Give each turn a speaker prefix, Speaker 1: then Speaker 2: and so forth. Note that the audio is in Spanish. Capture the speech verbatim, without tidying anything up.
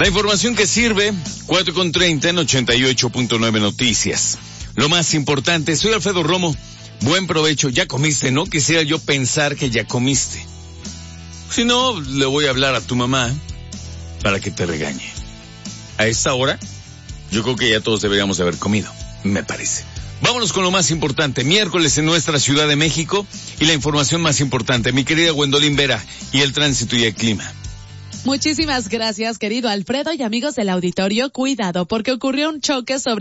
Speaker 1: La información que sirve, cuatro con treinta en ochenta y ocho punto nueve Noticias. Lo más importante, soy Alfredo Romo. Buen provecho. Ya comiste, ¿no? Quisiera yo pensar que ya comiste. Si no, le voy a hablar a tu mamá para que te regañe. A esta hora, yo creo que ya todos deberíamos de haber comido, me parece. Vámonos con lo más importante, miércoles en nuestra Ciudad de México y la información más importante, mi querida Gwendolyn Vera, y el tránsito y el clima.
Speaker 2: Muchísimas gracias, querido Alfredo, y amigos del auditorio, cuidado, porque ocurrió un choque sobre